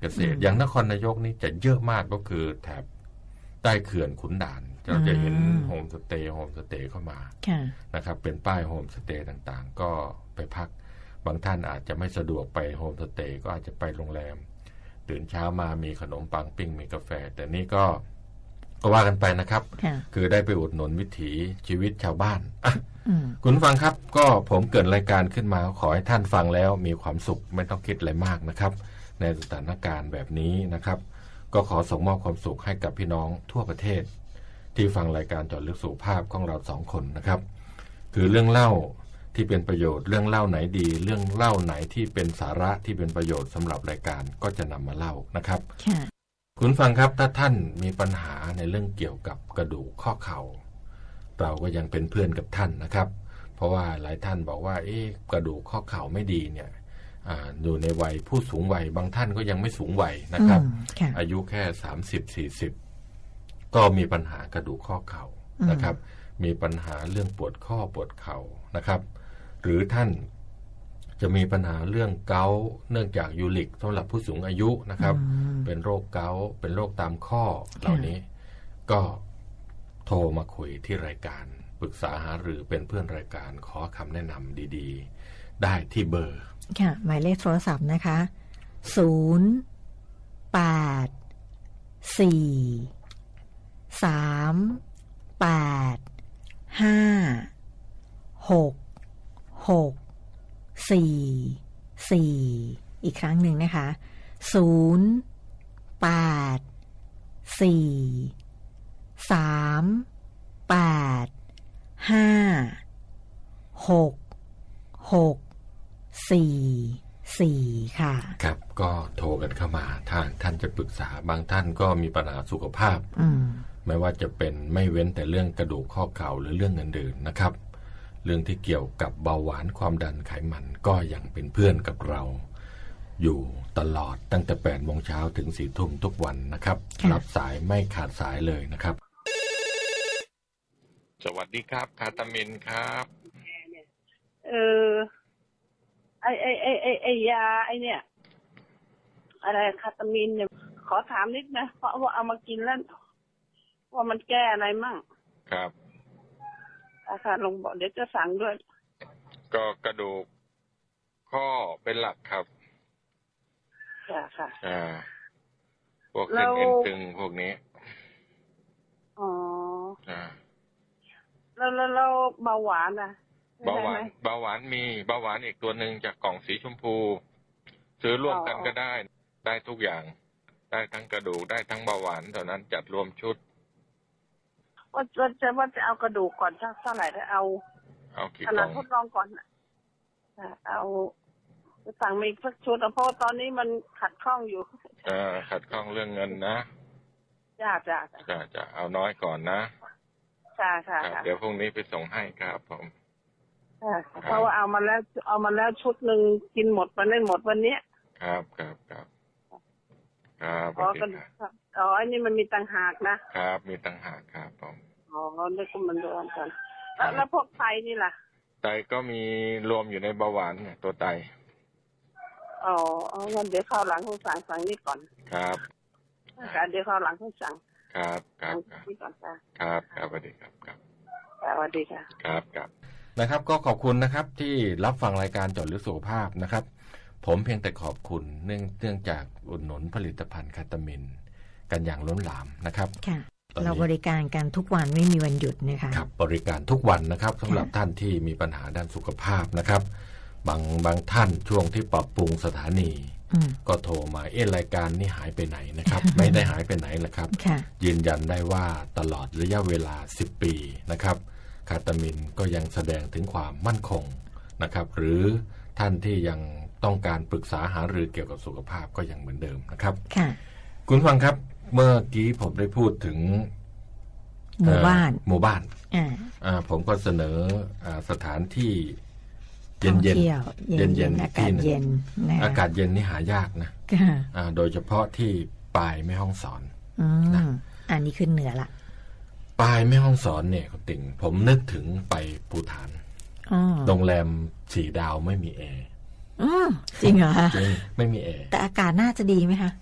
เกษตรอย่างนครนายกนี่จะเยอะมากก็คือแถบใต้เขื่อนขุนด่านเราจะเห็นโฮมสเตย์เข้ามานะครับเป็นป้ายโฮมสเตย์ต่างๆก็ไปพักบางท่านอาจจะไม่สะดวกไปโฮมสเตย์ก็อาจจะไปโรงแรมตื่นเช้ามามีขนมปังปิ้งมีกาแฟแต่นี่ก็ว่ากันไปนะครับคือได้ไปอุดหนุนวิถีชีวิตชาวบ้านคุณฟังครับก็ผมเกิดรายการขึ้นมาขอให้ท่านฟังแล้วมีความสุขไม่ต้องคิดอะไรมากนะครับในสถานการณ์แบบนี้นะครับก็ขอส่งมอบความสุขให้กับพี่น้องทั่วประเทศที่ฟังรายการเจาะลึกสุขภาพของเรา2คนนะครับคือเรื่องเล่าที่เป็นประโยชน์เรื่องเล่าไหนดีเรื่องเล่าไหนที่เป็นสาระที่เป็นประโยชน์สำหรับรายการก็จะนำมาเล่านะครับคุณฟังครับถ้าท่านมีปัญหาในเรื่องเกี่ยวกับกระดูกข้อเข่าเราก็ยังเป็นเพื่อนกับท่านนะครับเพราะว่าหลายท่านบอกว่ากระดูกข้อเข่าไม่ดีเนี่ยอยู่ในวัยผู้สูงวัยบางท่านก็ยังไม่สูงวัยนะครับอายุแค่30-40ก็มีปัญหากระดูกข้อเข่านะครับมีปัญหาเรื่องปวดข้อปวดเข่านะครับหรือท่านจะมีปัญหาเรื่องเกาต์เนื่องจากยูริกสำหรับผู้สูงอายุนะครับเป็นโรคเกาต์เป็นโรคตามข้อเหล่านี้ก็โทรมาคุยที่รายการปรึกษาหารือเป็นเพื่อนรายการขอคำแนะนำดีๆได้ที่เบอร์ค่ะหมายเลขโทรศัพท์นะคะ084385664อีกครั้งหนึ่งนะคะ088385664ค่ะครับก็โทรกันเข้ามาถ้าท่านจะปรึกษาบางท่านก็มีปัญหาสุขภาพไม่ว่าจะเป็นไม่เว้นแต่เรื่องกระดูกข้อเข่าหรือเรื่องอื่นๆนะครับเรื่องที่เกี่ยวกับเบาหวานความดันไขมันก็ยังเป็นเพื่อนกับเราอยู่ตลอดตั้งแต่ 8:00 นถึง 4:00 นทุกวันนะครับรับสายไม่ขาดสายเลยนะครับสวัสดีครับคาตามินครับไอยาไอเนี่ยอะไรคาตามินเนี่ยขอถามนิดนะเพราะว่าเอามากินแล้วว่ามันแก้อะไรมั่งครับอาจารย์ลงบอกเดี๋ยวจะสั่งด้วยก็กระดูกข้อเป็นหลักครับค่ะพวกเส้นเอ็นตึงพวกนี้แล้วเบาหวานนะเบาหวานมีเบาหวานอีกตัวหนึ่งจากกล่องสีชมพูซื้อร่วมกันก็ได้ทุกอย่างได้ทั้งกระดูกได้ทั้งเบาหวานเท่านั้นจัดรวมชุดว่าจะเอากระดูกก่อนเท่าไหร่ได้เอากี่กล่องทดลองก่อนเอาสั่งมาอีกสักชุดเพราะตอนนี้มันขัดข้องอยู่ขัดข้องเรื่องเงินนะจะเอาน้อยก่อนนะค่ะเดี๋ยวพรุ่งนี้ไปส่งให้ครับผมเพราะว่าเอามาแล้วชุดหนึ่งกินหมดมันไม่หมดวันนี้ครับอันนี้มันมีต่างหากนะครับมีต่างหากครับผมนี่ก็มันรวมกันแล้วพวกไตนี่ล่ะไตก็มีรวมอยู่ในเบาหวานเนี่ยตัวไตงั้นเดี๋ยวข้าวหลังต้องสั่งนี่ก่อนครับเดี๋ยวข้าวหลังต้องสั่งครับนี่ก่อนครับสวัสดีครับสวัสดีค่ะครับนะครับก็ขอบคุณนะครับที่รับฟังรายการเจาะลึกสุขภาพนะครับผมเพียงแต่ขอบคุณเนื่องจากอุดหนุนผลิตภัณฑ์คาตามินกันอย่างล้นหลามนะครับเราบริการกันทุกวันไม่มีวันหยุดนะคะครับบริการทุกวันนะครับสำหรับท่านที่มีปัญหาด้านสุขภาพนะครับบางท่านช่วงที่ปรับปรุงสถานีก็โทรมารายการนี้หายไปไหนนะครับ ไม่ได้หายไปไหนแหละครับยืนยันได้ว่าตลอดระยะเวลา10 ปีนะครับคาตามินก็ยังแสดงถึงความมั่นคงนะครับหรือท่านที่ยังต้องการปรึกษาหารือเกี่ยวกับสุขภาพก็ยังเหมือนเดิมนะครับคุณฟังครับเมื่อกี้ผมได้พูดถึงหมู่บ้านผมก็เสนอสถานที่เย็นอากาศเย็นอากาศเย็นนี่หายากนะโดยเฉพาะที่ปลายแม่ฮ่องสอนนะอันนี้ขึ้นเหนือละปลายแม่ฮ่องสอนเนี่ยติ่งผมนึกถึงไปภูฏานโรงแรม4 ดาวไม่มีแอร์จริงเหรอจริงไม่มีแอร์แต่อากาศน่าจะดีไหมคะ